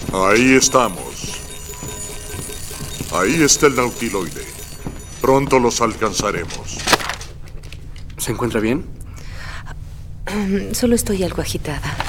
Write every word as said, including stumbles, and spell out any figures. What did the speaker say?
Ahí estamos. Ahí está el nautiloide. Pronto los alcanzaremos. ¿Se encuentra bien? Solo estoy algo agitada.